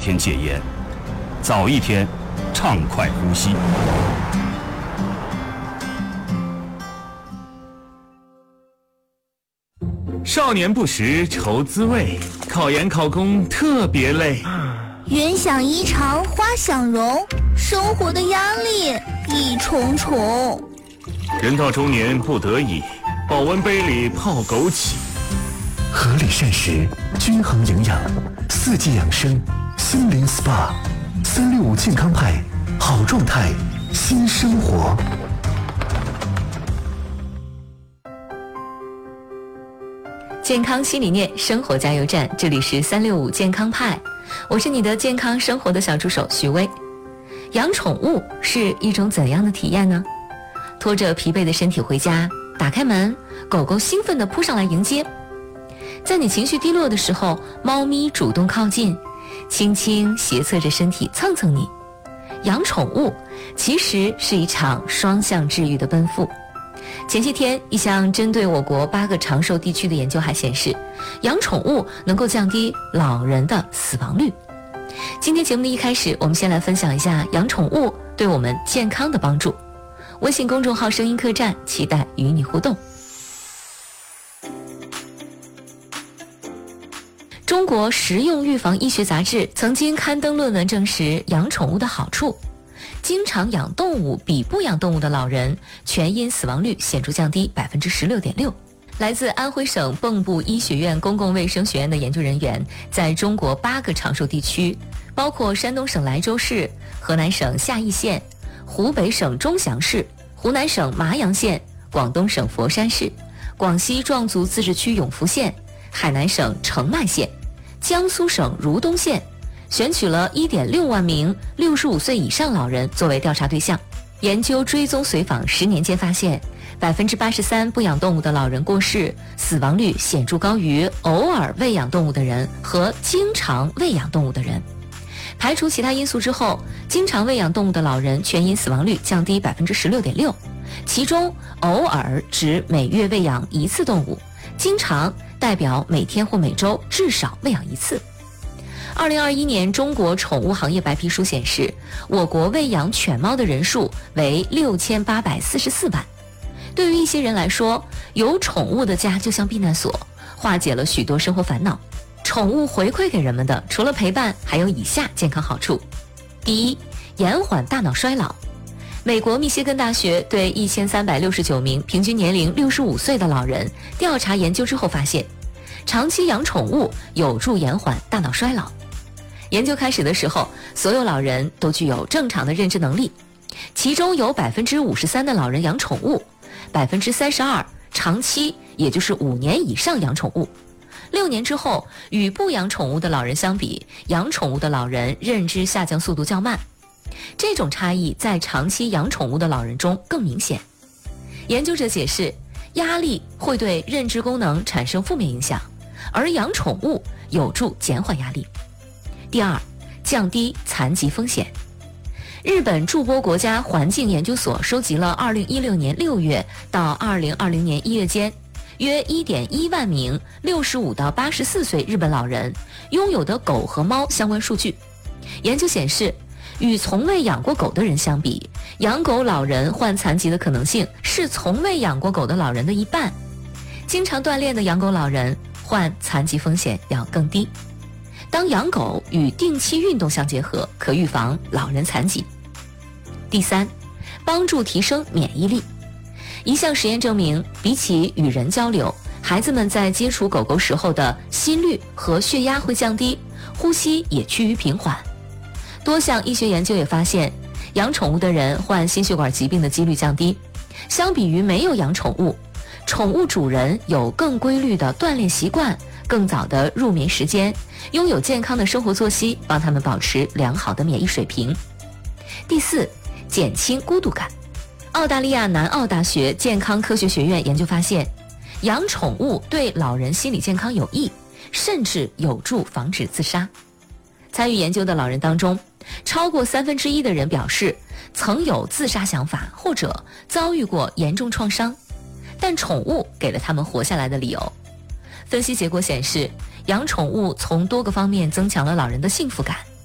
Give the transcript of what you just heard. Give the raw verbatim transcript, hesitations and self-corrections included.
天戒烟，早一天畅快呼吸。 少年不识愁滋味，考研考公特别累。 人想衣裳花想容，生活的压力一重重。 人到中年不得已，保温杯里泡枸杞。 合理膳食，均衡营养，四季养生，心灵 S P A， 三六五健康派，好状态，新生活。 健康新理念，生活加油站，这里是三六五健康派，我是你的健康生活的小助手徐薇。养宠物是一种怎样的体验呢？拖着疲惫的身体回家，打开门，狗狗兴奋地扑上来迎接。在你情绪低落的时候，猫咪主动靠近，轻轻斜侧着身体蹭蹭你。养宠物其实是一场双向治愈的奔赴。前些天，一项针对我国八个长寿地区的研究还显示，养宠物能够降低老人的死亡率。今天节目的一开始，我们先来分享一下养宠物对我们健康的帮助。微信公众号声音客栈，期待与你互动。中国实用预防医学杂志曾经刊登论文证实养宠物的好处。经常养动物比不养动物的老人，全因死亡率显著降低 百分之十六点六。 来自安徽省蚌埠医学院公共卫生学院的研究人员，在中国八个长寿地区，包括山东省莱州市、河南省夏邑县、湖北省钟祥市、湖南省麻阳县、广东省佛山市、广西壮族自治区永福县、海南省澄迈县、江苏省如东县，选取了 一点六万名六十五岁以上老人作为调查对象。研究追踪随访十年间发现， 百分之八十三 不养动物的老人过世，死亡率显著高于偶尔喂养动物的人和经常喂养动物的人。排除其他因素之后，经常喂养动物的老人全因死亡率降低 百分之十六点六， 其中偶尔指每月喂养一次动物，经常代表每天或每周至少喂养一次。二零二一年中国宠物行业白皮书显示，我国喂养犬猫的人数为六千八百四十四万。对于一些人来说，有宠物的家就像避难所，化解了许多生活烦恼。宠物回馈给人们的除了陪伴，还有以下健康好处。第一，延缓大脑衰老。美国密歇根大学对一千三百六十九名平均年龄六十五岁的老人调查研究之后发现，长期养宠物有助延缓大脑衰老。研究开始的时候，所有老人都具有正常的认知能力，其中有 百分之五十三 的老人养宠物， 百分之三十二 长期，也就是五年以上养宠物。六年之后，与不养宠物的老人相比，养宠物的老人认知下降速度较慢。这种差异在长期养宠物的老人中更明显。研究者解释，压力会对认知功能产生负面影响，而养宠物有助减缓压力。第二，降低残疾风险。日本筑波国家环境研究所收集了二零一六年六月到二零二零年一月间约 一点一万名六十五到八十四岁日本老人拥有的狗和猫相关数据。研究显示，与从未养过狗的人相比，养狗老人患残疾的可能性是从未养过狗的老人的一半。经常锻炼的养狗老人患残疾风险要更低。当养狗与定期运动相结合，可预防老人残疾。第三，帮助提升免疫力。一项实验证明，比起与人交流，孩子们在接触狗狗时候的心率和血压会降低，呼吸也趋于平缓。多项医学研究也发现，养宠物的人患心血管疾病的几率降低。相比于没有养宠物，宠物主人有更规律的锻炼习惯，更早的入眠时间，拥有健康的生活作息，帮他们保持良好的免疫水平。第四，减轻孤独感。澳大利亚南澳大学健康科学学院研究发现，养宠物对老人心理健康有益，甚至有助防止自杀。参与研究的老人当中，超过三分之一的人表示曾有自杀想法或者遭遇过严重创伤，但宠物给了他们活下来的理由。分析结果显示，养宠物从多个方面增强了老人的幸福感。